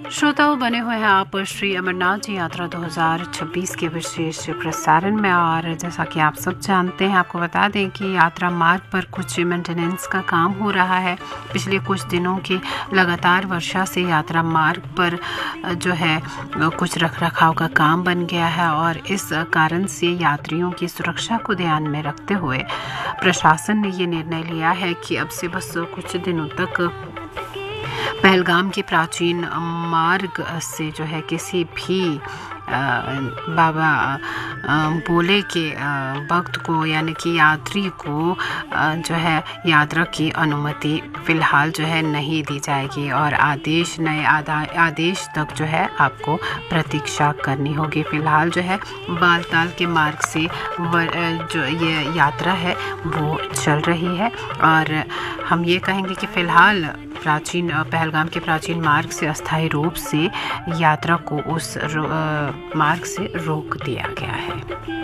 श्रोताओं, बने हुए हैं आप श्री अमरनाथ जी यात्रा 2026 के विशेष प्रसारण में। और जैसा कि आप सब जानते हैं, आपको बता दें कि यात्रा मार्ग पर कुछ मेंटेनेंस का काम हो रहा है। पिछले कुछ दिनों की लगातार वर्षा से यात्रा मार्ग पर जो है कुछ रखरखाव का काम बन गया है और इस कारण से यात्रियों की सुरक्षा को ध्यान में रखते हुए प्रशासन ने ये निर्णय लिया है कि अब से बस कुछ दिनों तक पहलगाम के प्राचीन मार्ग से जो है किसी भी बाबा भोले के भक्त को यानी कि यात्री को जो है यात्रा की अनुमति फ़िलहाल जो है नहीं दी जाएगी और नए आदेश तक जो है आपको प्रतीक्षा करनी होगी। फ़िलहाल जो है बालताल के मार्ग से जो ये यात्रा है वो चल रही है और हम ये कहेंगे कि फ़िलहाल पहलगाम के प्राचीन मार्ग से अस्थायी रूप से यात्रा को उस मार्ग से रोक दिया गया है।